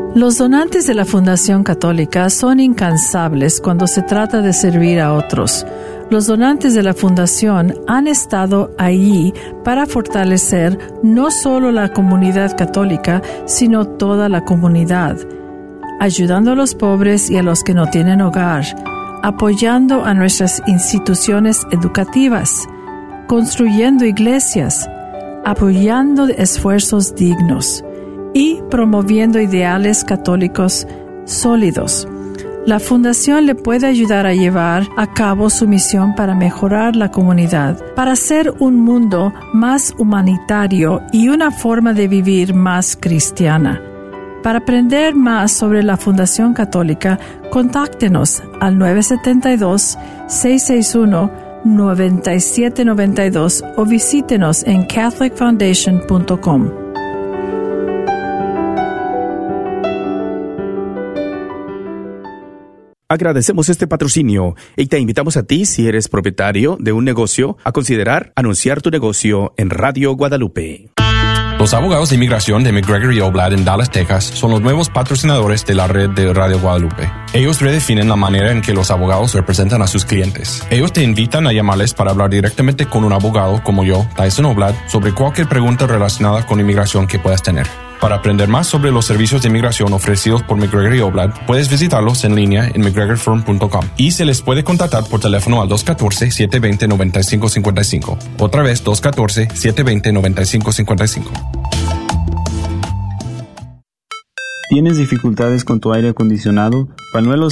Los donantes de la Fundación Católica son incansables cuando se trata de servir a otros. Los donantes de la Fundación han estado allí para fortalecer no solo la comunidad católica, sino toda la comunidad, ayudando a los pobres y a los que no tienen hogar, apoyando a nuestras instituciones educativas, construyendo iglesias, apoyando esfuerzos dignos y promoviendo ideales católicos sólidos. La Fundación le puede ayudar a llevar a cabo su misión para mejorar la comunidad, para hacer un mundo más humanitario y una forma de vivir más cristiana. Para aprender más sobre la Fundación Católica, contáctenos al 972-661-9792 o visítenos en catholicfoundation.com. Agradecemos este patrocinio y te invitamos a ti, si eres propietario de un negocio, a considerar anunciar tu negocio en Radio Guadalupe. Los abogados de inmigración de McGregor & Oblad en Dallas, Texas, son los nuevos patrocinadores de la red de Radio Guadalupe. Ellos redefinen la manera en que los abogados representan a sus clientes. Ellos te invitan a llamarles para hablar directamente con un abogado como yo, Tyson Oblad, sobre cualquier pregunta relacionada con inmigración que puedas tener. Para aprender más sobre los servicios de inmigración ofrecidos por McGregor & Oblad, puedes visitarlos en línea en mcgregorfirm.com y se les puede contactar por teléfono al 214-720-9555. Otra vez, 214-720-9555. ¿Tienes dificultades con tu aire acondicionado? Pañuelos